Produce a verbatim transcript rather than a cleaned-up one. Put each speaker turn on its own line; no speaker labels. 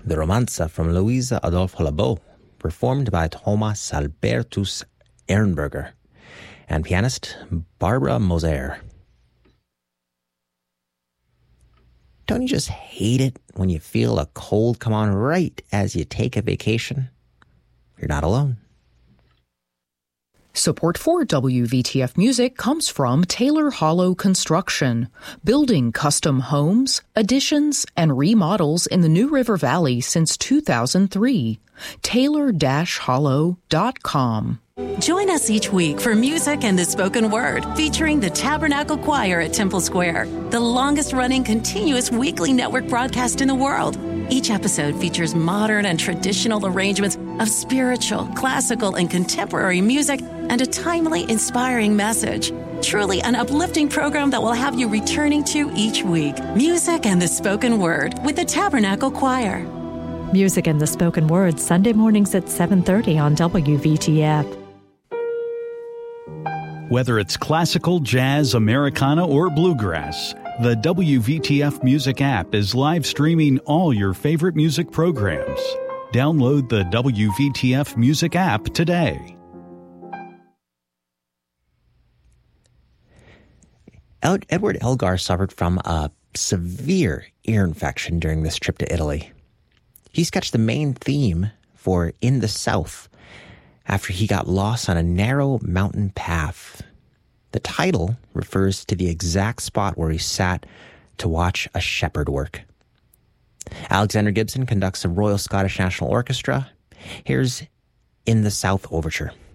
the Romanza from Luisa Adolphe Labeau, performed by Thomas Albertus Ehrenberger and pianist Barbara Moser. Don't you just hate it when you feel a cold come on right as you take a vacation? You're not alone.
Support for W V T F Music comes from Taylor Hollow Construction, building custom homes, additions, and remodels in the New River Valley since two thousand three. Taylor Hollow dot com.
Join us each week for Music and the Spoken Word, featuring the Tabernacle Choir at Temple Square, the longest-running continuous weekly network broadcast in the world. Each episode features modern and traditional arrangements of spiritual, classical, and contemporary music and a timely, inspiring message. Truly an uplifting program that will have you returning to each week. Music and the Spoken Word with the Tabernacle Choir.
Music and the Spoken Word, Sunday mornings at seven thirty on W V T F.
Whether it's classical, jazz, Americana, or bluegrass, the W V T F Music app is live streaming all your favorite music programs. Download the W V T F Music app today.
Edward Elgar suffered from a severe ear infection during this trip to Italy. He sketched the main theme for In the South after he got lost on a narrow mountain path. The title refers to the exact spot where he sat to watch a shepherd work. Alexander Gibson conducts the Royal Scottish National Orchestra. Here's In the South Overture.